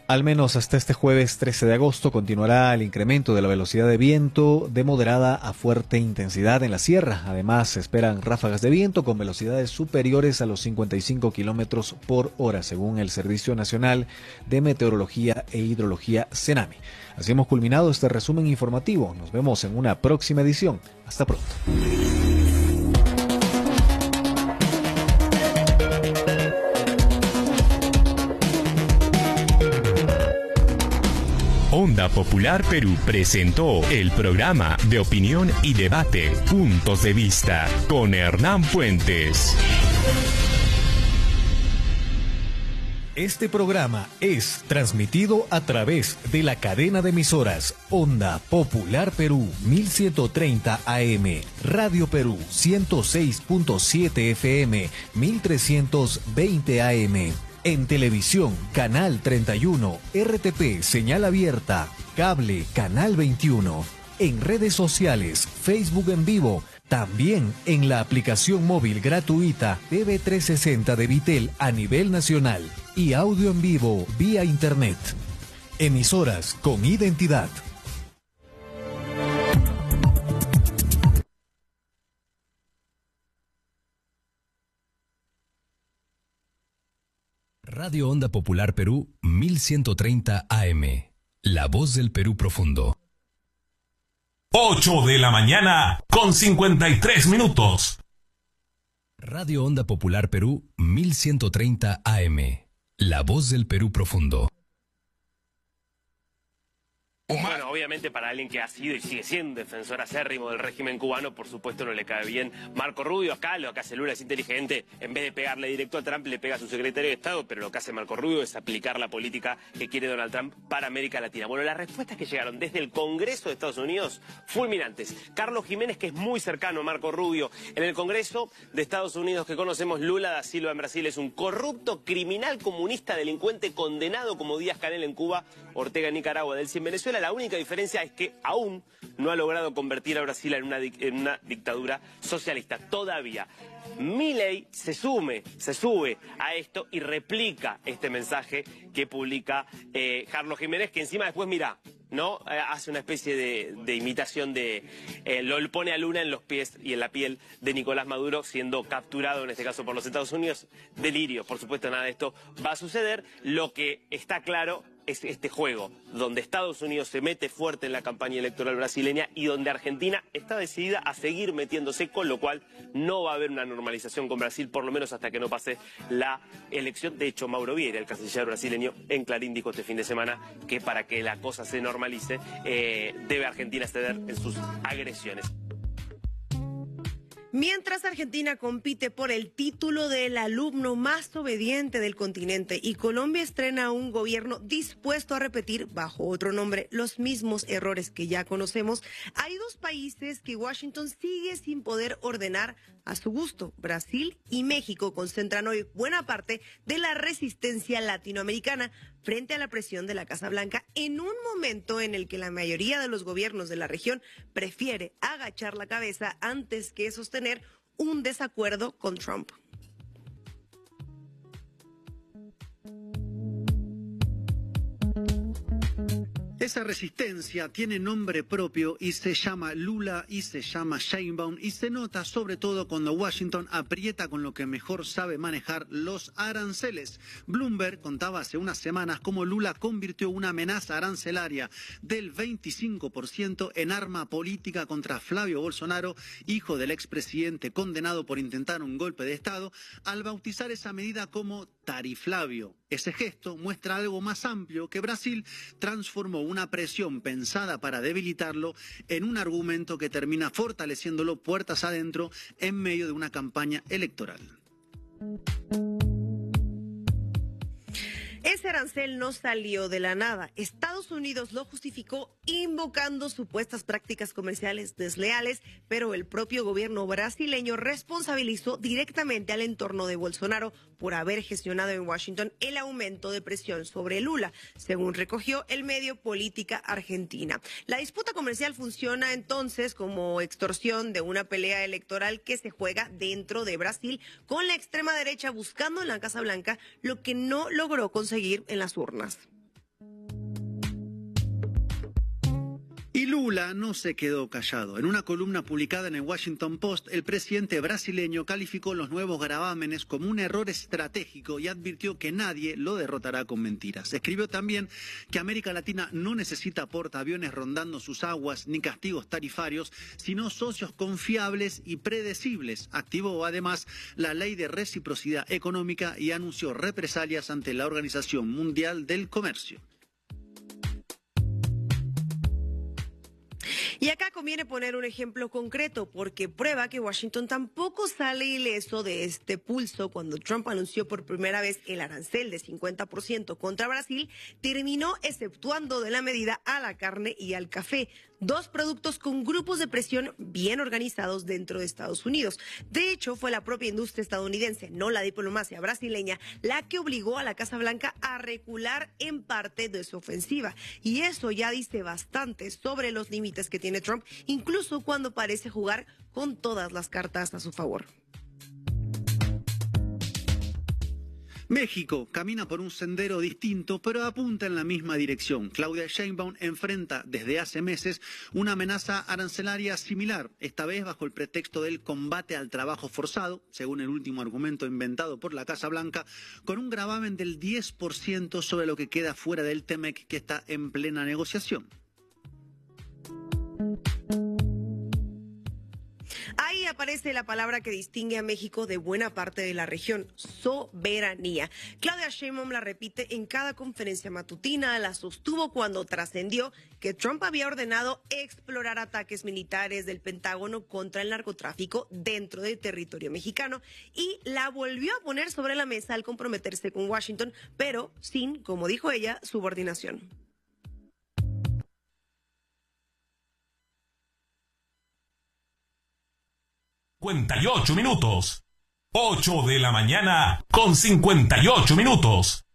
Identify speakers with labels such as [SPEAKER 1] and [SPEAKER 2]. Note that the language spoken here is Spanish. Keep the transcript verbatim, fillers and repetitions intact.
[SPEAKER 1] Al menos hasta este jueves trece de agosto continuará el incremento de la velocidad de viento de moderada a fuerte intensidad en la sierra. Además, se esperan ráfagas de viento con velocidades superiores a los cincuenta y cinco kilómetros por hora, según el Servicio Nacional de Meteorología e Hidrología CENAMI. Así hemos culminado este resumen informativo. Nos vemos en una próxima edición. Hasta pronto.
[SPEAKER 2] Onda Popular Perú presentó el programa de opinión y debate Puntos de Vista con Hernán Puentes.
[SPEAKER 1] Este programa es transmitido a través de la cadena de emisoras Onda Popular Perú mil ciento treinta A M, Radio Perú ciento seis punto siete F M, mil trescientos veinte A M. En televisión, Canal treinta y uno, R T P, señal abierta, cable, Canal veintiuno. En redes sociales, Facebook en vivo, también en la aplicación móvil gratuita T V trescientos sesenta de Vitel a nivel nacional y audio en vivo vía Internet. Emisoras con identidad.
[SPEAKER 2] Radio Onda Popular Perú mil ciento treinta A M. La voz del Perú profundo.
[SPEAKER 3] ocho de la mañana con cincuenta y tres minutos.
[SPEAKER 2] Radio Onda Popular Perú mil ciento treinta A M. La voz del Perú profundo.
[SPEAKER 4] Bueno, obviamente para alguien que ha sido y sigue siendo defensor acérrimo del régimen cubano, por supuesto no le cae bien Marco Rubio. Acá lo que hace Lula es inteligente, en vez de pegarle directo a Trump, le pega a su secretario de Estado, pero lo que hace Marco Rubio es aplicar la política que quiere Donald Trump para América Latina. Bueno, las respuestas que llegaron desde el Congreso de Estados Unidos, fulminantes. Carlos Jiménez, que es muy cercano a Marco Rubio, en el Congreso de Estados Unidos que conocemos, Lula da Silva en Brasil es un corrupto, criminal, comunista, delincuente, condenado como Díaz-Canel en Cuba, Ortega en Nicaragua, Delcy en Venezuela. La única diferencia es que aún no ha logrado convertir a Brasil en una, en una dictadura socialista. Todavía. Milei se sume, se sube a esto y replica este mensaje que publica eh, Carlos Jiménez, que encima después, mira, ¿no? Eh, hace una especie de, de imitación de... Eh, lo pone a Luna en los pies y en la piel de Nicolás Maduro, siendo capturado, en este caso por los Estados Unidos. Delirio, por supuesto, nada de esto va a suceder. Lo que está claro es este juego, donde Estados Unidos se mete fuerte en la campaña electoral brasileña y donde Argentina está decidida a seguir metiéndose, con lo cual no va a haber una normalización con Brasil, por lo menos hasta que no pase la elección. De hecho, Mauro Vieira, el canciller brasileño, en Clarín dijo este fin de semana que para que la cosa se normalice, eh, debe Argentina ceder en sus agresiones.
[SPEAKER 5] Mientras Argentina compite por el título del alumno más obediente del continente y Colombia estrena un gobierno dispuesto a repetir, bajo otro nombre, los mismos errores que ya conocemos, hay dos países que Washington sigue sin poder ordenar a su gusto. Brasil y México concentran hoy buena parte de la resistencia latinoamericana frente a la presión de la Casa Blanca en un momento en el que la mayoría de los gobiernos de la región prefiere agachar la cabeza antes que sostener un desacuerdo con Trump.
[SPEAKER 6] Esa resistencia tiene nombre propio y se llama Lula y se llama Sheinbaum y se nota sobre todo cuando Washington aprieta con lo que mejor sabe manejar, los aranceles. Bloomberg contaba hace unas semanas cómo Lula convirtió una amenaza arancelaria del veinticinco por ciento en arma política contra Flavio Bolsonaro, hijo del expresidente condenado por intentar un golpe de Estado, al bautizar esa medida como Tariflavio. Ese gesto muestra algo más amplio, que Brasil transformó una presión pensada para debilitarlo en un argumento que termina fortaleciéndolo puertas adentro en medio de una campaña electoral.
[SPEAKER 5] Ese arancel no salió de la nada. Estados Unidos lo justificó invocando supuestas prácticas comerciales desleales, pero el propio gobierno brasileño responsabilizó directamente al entorno de Bolsonaro por haber gestionado en Washington el aumento de presión sobre Lula, según recogió el medio Política Argentina. La disputa comercial funciona entonces como extorsión de una pelea electoral que se juega dentro de Brasil, con la extrema derecha buscando en la Casa Blanca lo que no logró conseguir en las urnas.
[SPEAKER 6] Lula no se quedó callado. En una columna publicada en el Washington Post, el presidente brasileño calificó los nuevos gravámenes como un error estratégico y advirtió que nadie lo derrotará con mentiras. Escribió también que América Latina no necesita portaaviones rondando sus aguas ni castigos tarifarios, sino socios confiables y predecibles. Activó además la ley de reciprocidad económica y anunció represalias ante la Organización Mundial del Comercio.
[SPEAKER 5] Y acá conviene poner un ejemplo concreto porque prueba que Washington tampoco sale ileso de este pulso. Cuando Trump anunció por primera vez el arancel de cincuenta por ciento contra Brasil, terminó exceptuando de la medida a la carne y al café, dos productos con grupos de presión bien organizados dentro de Estados Unidos. De hecho, fue la propia industria estadounidense, no la diplomacia brasileña, la que obligó a la Casa Blanca a recular en parte de su ofensiva. Y eso ya dice bastante sobre los límites que tiene Trump, incluso cuando parece jugar con todas las cartas a su favor.
[SPEAKER 6] México camina por un sendero distinto, pero apunta en la misma dirección. Claudia Sheinbaum enfrenta desde hace meses una amenaza arancelaria similar, esta vez bajo el pretexto del combate al trabajo forzado, según el último argumento inventado por la Casa Blanca, con un gravamen del diez por ciento sobre lo que queda fuera del T-M E C, que está en plena negociación.
[SPEAKER 5] Ahí aparece la palabra que distingue a México de buena parte de la región: soberanía. Claudia Sheinbaum la repite en cada conferencia matutina, la sostuvo cuando trascendió que Trump había ordenado explorar ataques militares del Pentágono contra el narcotráfico dentro del territorio mexicano y la volvió a poner sobre la mesa al comprometerse con Washington, pero sin, como dijo ella, subordinación.
[SPEAKER 3] cincuenta y ocho minutos. ocho de la mañana con cincuenta y ocho minutos.